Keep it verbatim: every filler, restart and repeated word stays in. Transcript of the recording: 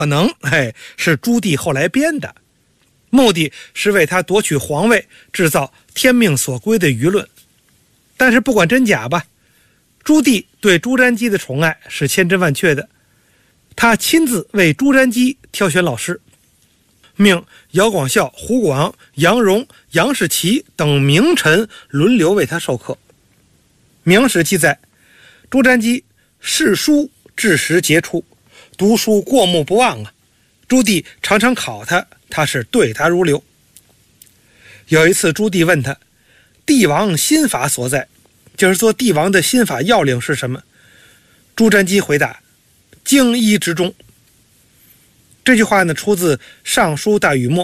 可能哎是朱棣后来编的，目的是为他夺取皇位制造天命所归的舆论。但是不管真假吧，朱棣对朱瞻基的宠爱是千真万确的。他亲自为朱瞻基挑选老师，命姚广孝、胡广、杨荣、杨士奇等名臣轮流为他授课。明史记载，朱瞻基视书治时杰出，读书过目不忘啊。朱棣常常考他，他是对答如流。有一次朱棣问他，帝王心法所在，就是说帝王的心法要领是什么？朱瞻基回答，精一之中。这句话呢，出自《尚书大禹谟》